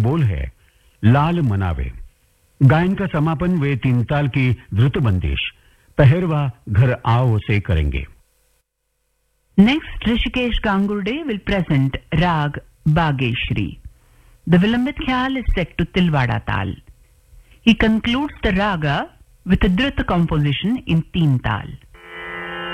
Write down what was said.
बोल है लाल मनावे। गायन का समापन वे तीन ताल की द्रुत बंदिश पहरवा घर आओ से करेंगे। Next, Rishikesh Gangurde will present Rag Bageshri. The Vilambit Khyal is set to Tilwada Tal. He concludes the raga with a Drita composition in Teen Tal.